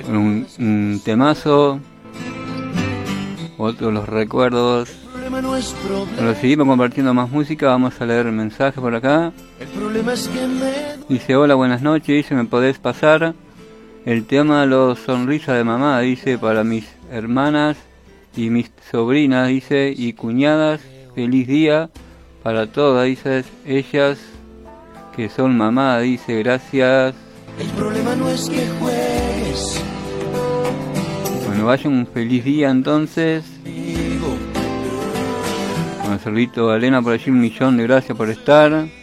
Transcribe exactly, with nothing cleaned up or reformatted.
un, un temazo, otros los recuerdos. Pero seguimos compartiendo más música, vamos a leer mensajes por acá. Dice, hola, buenas noches, dice, ¿me podés pasar el tema Los Sonrisas de Mamá? Dice, para mis hermanas y mis sobrinas, dice, y cuñadas, feliz día para todas, dice, ellas que son mamá, dice, gracias. El problema no es que juegues. Bueno, vayan un feliz día entonces. Bueno, saludito a Elena por allí, un millón de gracias por estar.